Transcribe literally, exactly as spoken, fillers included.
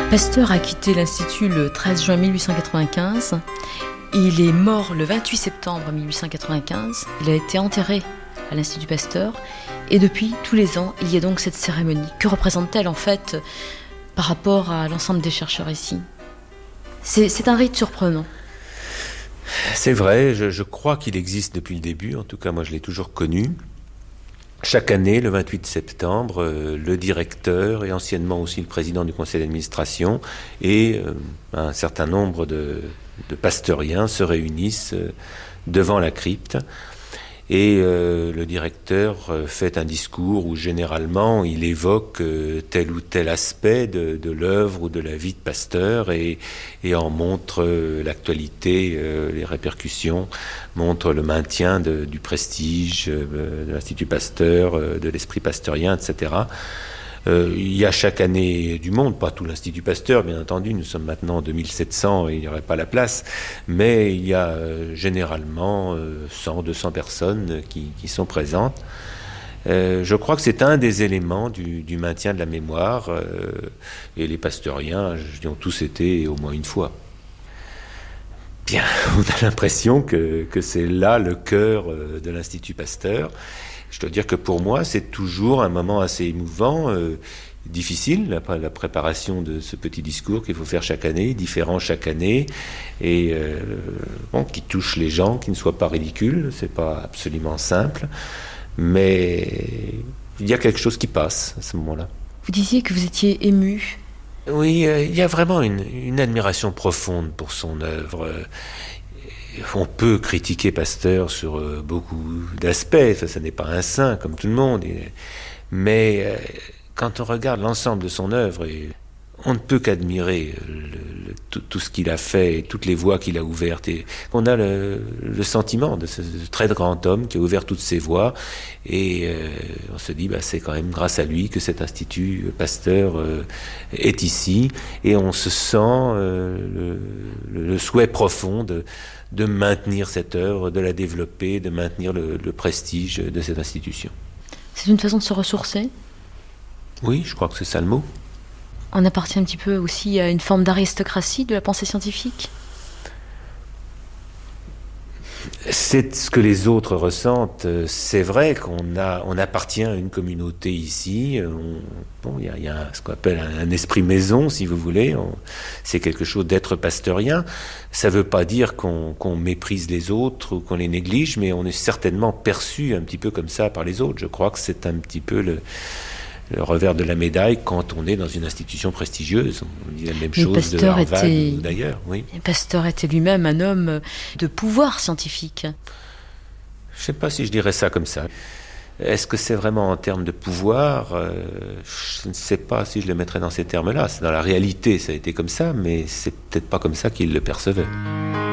Pasteur a quitté l'Institut le treize juin mille huit cent quatre-vingt-quinze. Il est mort le vingt-huit septembre mille huit cent quatre-vingt-quinze. Il a été enterré à l'Institut Pasteur. Et depuis, tous les ans, il y a donc cette cérémonie. Que représente-t-elle en fait par rapport à l'ensemble des chercheurs ici ? c'est, c'est un rite surprenant. C'est vrai, je, je crois qu'il existe depuis le début. En tout cas, moi, je l'ai toujours connu. Chaque année, le vingt-huit septembre, euh, le directeur et anciennement aussi le président du conseil d'administration et euh, un certain nombre de, de pasteuriens se réunissent euh, devant la crypte. Et euh, le directeur euh, fait un discours où généralement il évoque euh, tel ou tel aspect de, de l'œuvre ou de la vie de Pasteur et, et en montre euh, l'actualité, euh, les répercussions, montre le maintien de, du prestige euh, de l'Institut Pasteur, euh, de l'esprit pasteurien, et cetera. Euh, il y a chaque année du monde, pas tout l'Institut Pasteur, bien entendu, nous sommes maintenant en deux mille sept cents et il n'y aurait pas la place, mais il y a euh, généralement euh, cent, deux cents personnes qui, qui sont présentes. Euh, je crois que c'est un des éléments du, du maintien de la mémoire, euh, et les pasteuriens, je dis, ont tous été au moins une fois. Bien, on a l'impression que, que c'est là le cœur euh, de l'Institut Pasteur. Je dois dire que pour moi, c'est toujours un moment assez émouvant, euh, difficile, la, la préparation de ce petit discours qu'il faut faire chaque année, différent chaque année, et euh, bon, qui touche les gens, qui ne soit pas ridicule, c'est pas absolument simple, mais il y a quelque chose qui passe à ce moment-là. Vous disiez que vous étiez ému. Oui, euh, il y a vraiment une, une admiration profonde pour son œuvre. On peut critiquer Pasteur sur euh, beaucoup d'aspects, ça, ça n'est pas un saint comme tout le monde, et, mais euh, quand on regarde l'ensemble de son œuvre, et, on ne peut qu'admirer le, le, tout, tout ce qu'il a fait, et toutes les voies qu'il a ouvertes, et on a le, le sentiment de ce, ce très grand homme qui a ouvert toutes ces voies, et euh, on se dit bah, c'est quand même grâce à lui que cet Institut Pasteur euh, est ici, et on se sent euh, le, le souhait profond de de maintenir cette œuvre, de la développer, de maintenir le, le prestige de cette institution. C'est une façon de se ressourcer ? Oui, je crois que c'est ça le mot. On appartient un petit peu aussi à une forme d'aristocratie de la pensée scientifique ? C'est ce que les autres ressentent. C'est vrai qu'on a, on appartient à une communauté ici. On, bon, il y a, y a ce qu'on appelle un, un esprit maison, si vous voulez. On, c'est quelque chose d'être pasteurien. Ça ne veut pas dire qu'on, qu'on méprise les autres ou qu'on les néglige, mais on est certainement perçu un petit peu comme ça par les autres. Je crois que c'est un petit peu le, le revers de la médaille quand on est dans une institution prestigieuse. On dit la même mais chose Pasteur de Harvard était... ou d'ailleurs. Oui. Pasteur était lui-même un homme de pouvoir scientifique. Je ne sais pas si je dirais ça comme ça. Est-ce que c'est vraiment en termes de pouvoir ? euh, Je ne sais pas si je le mettrais dans ces termes-là. C'est dans la réalité, ça a été comme ça, mais c'est peut-être pas comme ça qu'il le percevait.